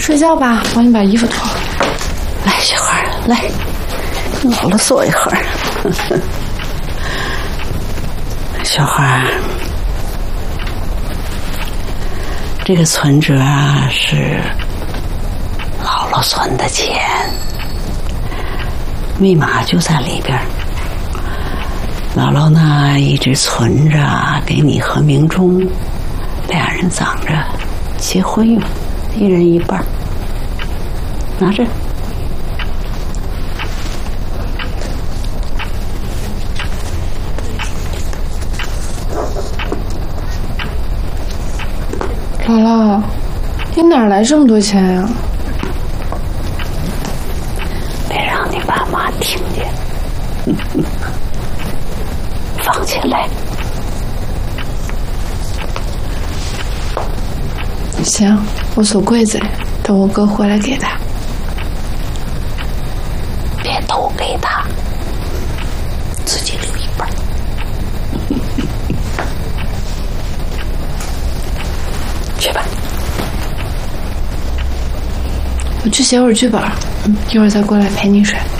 睡觉吧，帮你把衣服脱了。 来，小孩来，姥姥坐一会儿。小孩，这个存折啊是姥姥存的钱，密码就在里边。姥姥呢一直存着，给你和明忠俩人攒着结婚用，一人一半。拿着。 姥姥，你哪来这么多钱呀？ 别让你爸妈听见。放起来。 行，我锁柜子里，等我哥回来给他。 别都给他，自己留一半。去吧。 我去写会儿剧本，一会儿再过来陪你睡。